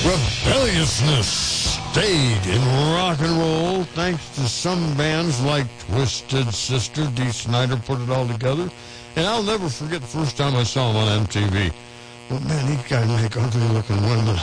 Rebelliousness stayed in rock and roll thanks to some bands like Twisted Sister. Dee Snider put it all together. And I'll never forget the first time I saw him on MTV. Well, man, these guys make ugly-looking women